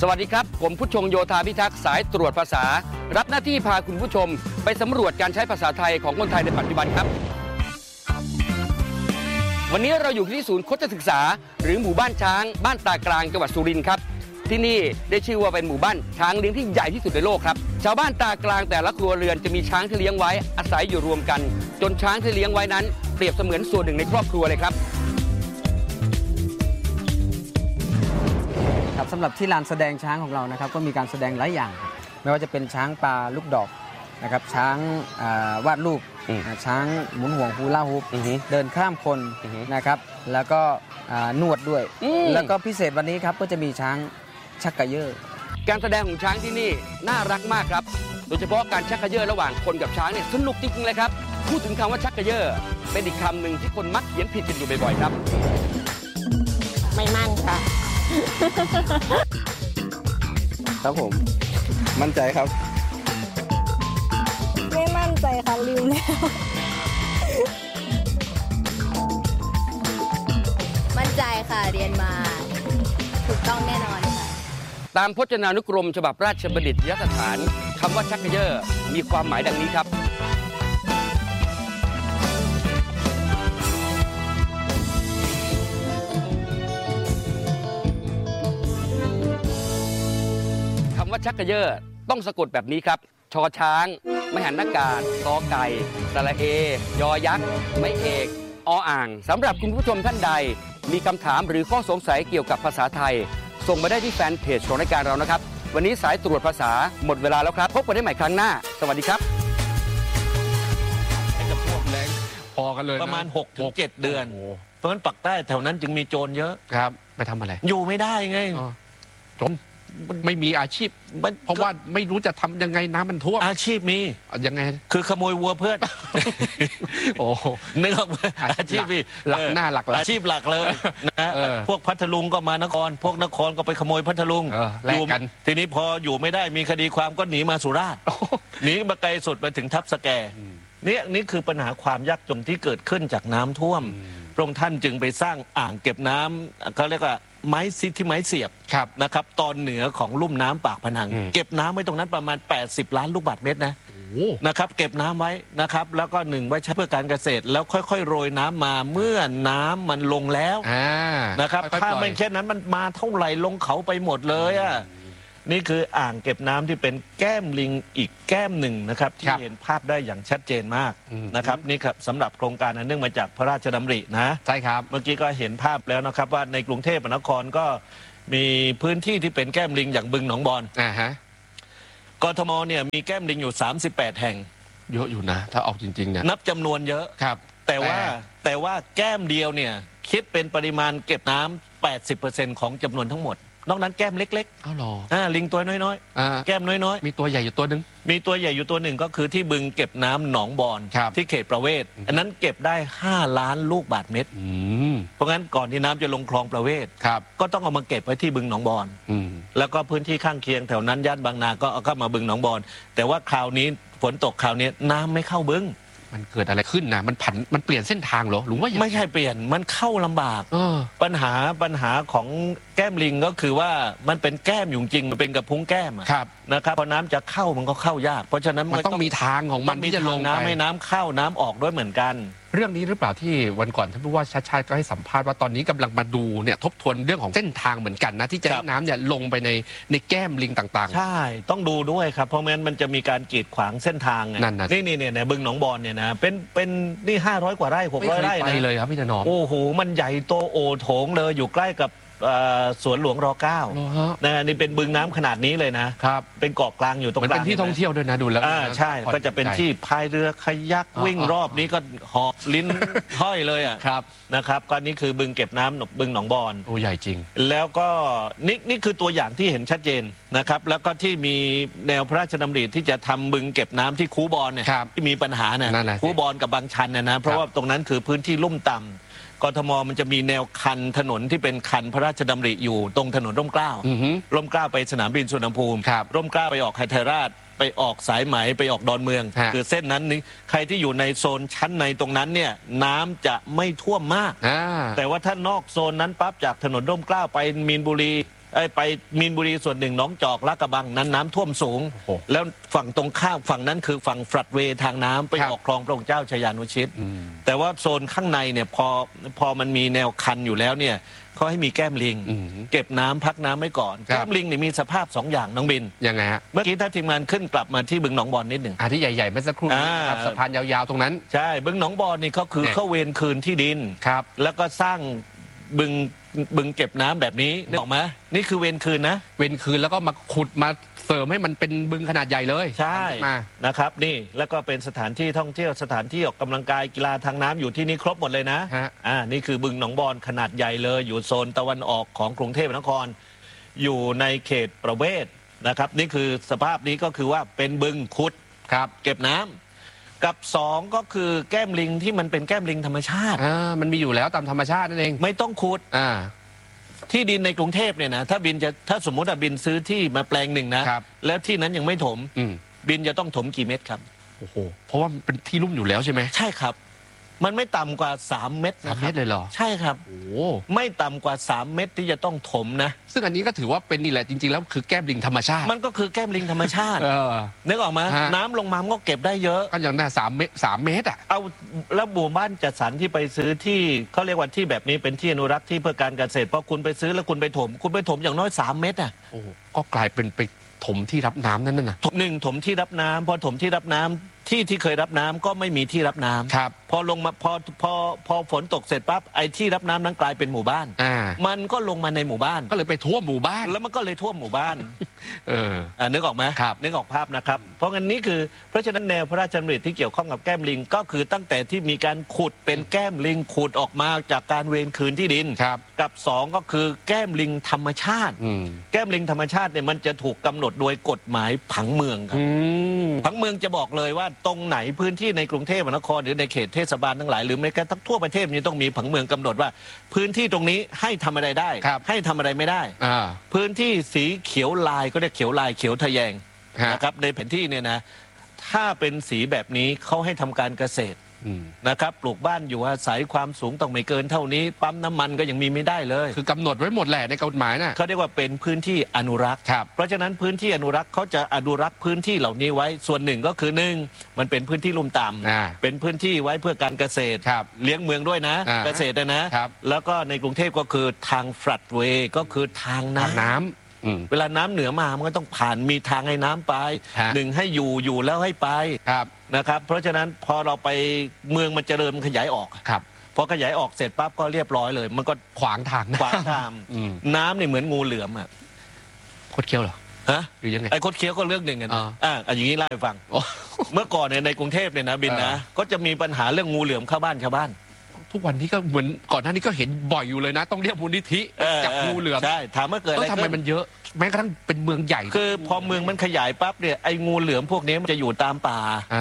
สวัสดีครับผมผู้ชงโยธาพิทักษ์สายตรวจภาษารับหน้าที่พาคุณผู้ชมไปสำรวจการใช้ภาษาไทยของคนไทยในปัจจุบันครับวันนี้เราอยู่ที่ศูนย์โฆษศึกษาหรือหมู่บ้านช้างบ้านตากลางจังหวัดสุรินทร์ครับที่นี่ได้ชื่อว่าเป็นหมู่บ้านช้างเลี้ยงที่ใหญ่ที่สุดในโลกครับชาวบ้านตากลางแต่ละครัวเรือนจะมีช้างที่เลี้ยงไว้อาศัยอยู่รวมกันจนช้างที่เลี้ยงไว้นั้นเปรียบเสมือนส่วนหนึ่งในครอบครัวเลยครับสำหรับที่ลานแสดงช้างของเรานะครับก็มีการแสดงหลายอย่างไม่ว่าจะเป็นช้างปลาลูกดอกนะครับช้างวาดรูปช้างหมุนห่วงฮูลาฮูปเดินข้ามคนนะครับแล้วก็นวดด้วยแล้วก็พิเศษวันนี้ครับก็จะมีช้างชักกระเยอะการแสดงของช้างที่นี่น่ารักมากครับโดยเฉพาะการชักกระเยอะระหว่างคนกับช้างเนี่ยสนุกจริงๆเลยครับพูดถึงคำว่าชักกระเยอะเป็นอีกคำหนึ่งที่คนมักเขียนผิดกันอยู่บ่อยๆครับไม่มั่นค่ะครับผมมั่นใจครับไม่มั่นใจค่ะลืมแล้วมั่นใจค่ะเรียนมาถูกต้องแน่นอนค่ะตามพจนานุกรมฉบับราชบัณฑิตยสถานคำว่าชักกระเยอะมีความหมายดังนี้ครับว่าชักกระเยอะต้องสะกดแบบนี้ครับชอช้างมหันตการกอไก่สระเอยอยักษ์ไม่เอกออ่างสำหรับคุณผู้ชมท่านใดมีคำถามหรือข้อสงสัยเกี่ยวกับภาษาไทยส่งมาได้ที่แฟนเพจของรายการเรานะครับวันนี้สายตรวจภาษาหมดเวลาแล้วครับพบกันได้ใหม่ครั้งหน้าสวัสดีครับให้กับพวกแรงพอกันเลยประมาณ 6-7 เดือนเพราะฉะนั้นปักใต้แถวนั้นจึงมีโจรเยอะครับไปทำอะไรอยู่ไม่ได้ไงจมไม่มีอาชีพเพราะว่าไม่รู้จะทำยังไงน้ำมันท่วมอาชีพมียังไงคือขโมยวัวเพื่อนโอ้นึกออกไหมอาชีพมีหลักหน้าหลักอาชีพหลักเลยนะพวกพัทลุงก็มานครพวกนครก็ไปขโมยพัทลุงอยู่กันทีนี้พออยู่ไม่ได้มีคดีความก็หนีมาสุราษฎร์หนีมาไกลสุดไปถึงทับสแกนี่คือปัญหาความยากจนที่เกิดขึ้นจากน้ำท่วมพระองค์ท่านจึงไปสร้างอ่างเก็บน้ำเขาเรียกว่าไม้ซิที่ไม้เสียบนะครับตอนเหนือของลุ่มน้ำปากพนังเก็บน้ำไว้ตรงนั้นประมาณ80 ล้านลูกบาศก์เมตรนะครับเก็บน้ำไว้นะครับแล้วก็1ไว้ใช้เพื่อการเกษตรแล้วค่อยๆโรยน้ำมาเมื่อน้ำมันลงแล้วนะครับถ้าไม่เช่นนั้นมันมาเท่าไหร่ลงเขาไปหมดเลยอ่ะนี่คืออ่างเก็บน้ำที่เป็นแก้มลิงอีกแก้มหนึ่งนะครับที่เห็นภาพได้อย่างชัดเจนมากนะครับนี่ครับสำหรับโครงการอันเนื่องมาจากพระราชดำรินะใช่ครับเมื่อกี้ก็เห็นภาพแล้วนะครับว่าในกรุงเทพมหานครก็มีพื้นที่ที่เป็นแก้มลิงอย่างบึงหนองบอนกทมเนี่ยมีแก้มลิงอยู่38แห่งเยอะอยู่นะถ้าออกจริงๆเนี่ยนับจำนวนเยอะครับแต่ว่าแก้มเดียวเนี่ยคิดเป็นปริมาณเก็บน้ำ 80% ของจำนวนทั้งหมดนอกนั้นแก้มเล็กๆอ้าวหรอลิงตัวน้อยๆแก้มน้อยๆมีตัวใหญ่อยู่ตัวหนึ่งมีตัวใหญ่อยู่ตัวหนึ่งก็คือที่บึงเก็บน้ำหนองบอนที่เขตประเวศอันนั้นเก็บได้5 ล้านลูกบาศก์เมตรเพราะงั้นก่อนที่น้ำจะลงคลองประเวศก็ต้องเอามาเก็บไว้ที่บึงหนองบอนแล้วก็พื้นที่ข้างเคียงแถวนั้นย่านบางนาก็เอาเข้ามาบึงหนองบอนแต่ว่าคราวนี้ฝนตกคราวนี้น้ำไม่เข้าบึงมันเกิดอะไรขึ้นนะมันเปลี่ยนเส้นทางเหรอหรือว่าไม่ใช่เปลี่ยนมันเข้าลำบากปัญหาของแก้มลิงก็คือว่ามันเป็นแก้มอยู่จริงมันเป็นกระพุ้งแก้มนะครับพอน้ำจะเข้ามันก็เข้ายากเพราะฉะนั้นมันต้องมีทางของมันที่จะลงน้ำให้น้ำเข้าน้ำออกด้วยเหมือนกันเรื่องนี้หรือเปล่าที่วันก่อนท่านผู้ว่าชาติชาติก็ให้สัมภาษณ์ว่าตอนนี้กำลังมาดูเนี่ยทบทวนเรื่องของเส้นทางเหมือนกันนะที่จะให้น้ำเนี่ยลงไปในแก้มลิงต่างๆใช่ต้องดูด้วยครับเพราะงั้นมันจะมีการกีดขวางเส้นทางนี่เนี่ยบึงหนองบอนเนี่ยนะเป็นนี่500 กว่าไร่600 ไร่นะเลยครับพี่ถนอมโอ้โหมันใหญ่โตโอโถงเลยอยู่ใกล้กับสวนหลวงร.9นะนี่เป็นบึงน้ำขนาดนี้เลยนะครับเป็นเกาะกลางอยู่ตรงกลางเป็นที่ท่องเที่ยวด้วยนะดูแล้วใช่ก็จะเป็นที่พายเรือคายักวิ่งรอบนี้ก็หอบลิ้นห้อยเลยอ่ะนะครับก็นี่คือบึงเก็บน้ำบึงหนองบอนโอ้ใหญ่จริงแล้วก็นี่คือตัวอย่างที่เห็นชัดเจนนะครับแล้วก็ที่มีแนวพระราชดำริที่จะทำบึงเก็บน้ำที่คูบอนเนี่ยที่มีปัญหาเนี่ยคูบอนกับบางชันเนี่ยนะเพราะว่าตรงนั้นคือพื้นที่ลุ่มต่ำกทมมันจะมีแนวคันถนนที่เป็นคันพระราชดำริอยู่ตรงถนนร่มเกล้าร่มเกล้าไปสนามบินสุวรรณภูมิร่มเกล้าไปออกไฮเทราชไปออกสายไหมไปออกดอนเมืองคือเส้นนั้นนี่ใครที่อยู่ในโซนชั้นในตรงนั้นเนี่ยน้ำจะไม่ท่วมมากแต่ว่าถ้านอกโซนนั้นปั๊บจากถนนร่มเกล้าไปมีนบุรีไปมีนบุรีส่วนหนึ่งหนองจอกลาดกระบังนั้นน้ำท่วมสูง แล้วฝั่งตรงข้ามฝั่งนั้นคือฝั่งฟลัดเวย์ทางน้ำไปออกคลองพระองค์เจ้าชยานุชิตแต่ว่าโซนข้างในเนี่ยพอมันมีแนวคันอยู่แล้วเนี่ยเขาให้มีแก้มลิงเก็บน้ำพักน้ำไว้ก่อนแก้มลิงเนี่ยมีสภาพ2อย่างน้องบินยังไงฮะเมื่อกี้ถ้าทีมงานขึ้นกลับมาที่บึงหนองบอนนิดหนึ่งที่ใหญ่ๆเมื่อสักครู่ครับสะพานยาวๆตรงนั้นใช่บึงหนองบอนนี่เขาคือเข้าเวรคืนที่ดินครับแล้วก็สร้างบึงเก็บน้ำแบบนี้นึกออกไหมนี่คือเวรคืนนะเวรคืนแล้วก็มาขุดมาเสริมให้มันเป็นบึงขนาดใหญ่เลยใช่นะครับนี่แล้วก็เป็นสถานที่ท่องเที่ยวสถานที่ออกกำลังกายกีฬาทางน้ำอยู่ที่นี่ครบหมดเลยนะนี่คือบึงหนองบอนขนาดใหญ่เลยอยู่โซนตะวันออกของกรุงเทพมหานครอยู่ในเขตประเวศนะครับนี่คือสภาพนี้ก็คือว่าเป็นบึงขุดครับเก็บน้ำกับ2ก็คือแก้มลิงที่มันเป็นแก้มลิงธรรมชาติมันมีอยู่แล้วตามธรรมชาตินั่นเองไม่ต้องขุดที่ดินในกรุงเทพเนี่ยนะถ้าสมมติว่าบินซื้อที่มาแปลงหนึ่งนะแล้วที่นั้นยังไม่ถมบินจะต้องถมกี่เม็ดครับโอ้โหเพราะว่าเป็นที่ลุ่มอยู่แล้วใช่ไหมใช่ครับมันไม่ต่ำกว่า3เม็ดนะ 3เม็ดเลยเหรอใช่ครับโอ้ไม่ต่ำกว่า3เม็ดที่จะต้องถมนะซึ่งอันนี้ก็ถือว่าเป็นนี่แหละจริงๆแล้วคือแก้มลิงธรรมชาติมันก็คือแก้มลิงธรรมชาตินึกออกไหมน้ำลงมาก็เก็บได้เยอะก็อย่างนั้น3 เมตรเอาแล้วหมู่บ้านจัดสรรที่ไปซื้อที่เขาเรียกว่าที่แบบนี้เป็นที่อนุรักษ์ที่เพื่อการเกษตรพอคุณไปซื้อแล้วคุณไปถมอย่างน้อย3เม็ดโอ้ก็กลายเป็นไปถมที่รับน้ำนั่นน่ะถมที่รับน้ำพอถมที่รับน้ำที่เคยรับน้ำก็ไม่มีที่รับน้ำครับพอลงมาพอฝนตกเสร็จปั๊บไอ้ที่รับน้ำนั้นกลายเป็นหมู่บ้านมันก็ลงมาในหมู่บ้านก็เลยไปท่วมหมู่บ้านแล้วมันก็เลยท่วมหมู่บ้านนึกออกไหมนึกออกภาพนะครับเพราะงั้นนี่คือเพราะฉะนั้นแนวพระราชดำริที่เกี่ยวข้องกับแก้มลิงก็คือตั้งแต่ที่มีการขุดเป็นแก้มลิงขุดออกมาจากการเวรคืนที่ดินกับ2ก็คือแก้มลิงธรรมชาติแก้มลิงธรรมชาติเนี่ยมันจะถูกกำหนดโดยกฎหมายผังเมืองครับผังเมืองจะบอกเลยว่าตรงไหนพื้นที่ในกรุงเทพมหานครหรือในเขตเทศบาลทั้งหลายหรือแม้กระทั่งทั่วประเทศนี้ต้องมีผังเมืองกำหนดว่าพื้นที่ตรงนี้ให้ทำอะไรได้ให้ทำอะไรไม่ได้พื้นที่สีเขียวลายก็เรียกเขียวลายเขียวทะแยงนะครับในแผนที่เนี่ยนะถ้าเป็นสีแบบนี้เขาให้ทำการเกษตรนะครับปลูกบ้านอยู่อาศัยความสูงต้องไม่เกินเท่านี้ปั๊มน้ำมันก็ยังมีไม่ได้เลยคือกำหนดไว้หมดแหละในกฎหมายนะเขาเรียกว่าเป็นพื้นที่อนุรักษ์เพราะฉะนั้นพื้นที่อนุรักษ์เขาจะอนุรักษ์พื้นที่เหล่านี้ไว้ส่วนหนึ่งก็คือ1มันเป็นพื้นที่ลุ่มต่ำเป็นพื้นที่ไว้เพื่อการเกษตรเลี้ยงเมืองด้วยนะเกษตรนะแล้วก็ในกรุงเทพก็คือทางฟลัดเวย์ก็คือทางน้ำเวลาน้ำเหนือมามันก็ต้องผ่านมีทางให้น้ำไป1ให้อยู่แล้วให้ไปนะครับเพราะฉะนั้นพอเราไปเมืองมันเจริญมันขยายออกพอขยายออกเสร็จปั๊บก็เรียบร้อยเลยมันก็ขวางทางน้ำเนี่ยเหมือนงูเหลือมคดเคี้ยวเหรอหรือยังไงไอ้คดเคี้ยวก็เรื่องหนึ่งกันอย่างนี้เล่าให้ฟังเมื่อก่อนในกรุงเทพเนี่ยนะบินนะก็จะมีปัญหาเรื่องงูเหลือมเข้าบ้านชาวบ้านทุกวันนี้ก็เหมือนก่อนหน้านี้ก็เห็นบ่อยอยู่เลยนะต้องเรียกมูลนิธิจับงูเหลือมใช่ถามว่าเกิดอะไรทำไมมันเยอะแม้กระทั่งเป็นเมืองใหญ่คือพอเมืองมันขยายปั๊บเนี่ยไอ้งูเหลือมพวกนี้มันจะอยู่ตามป่า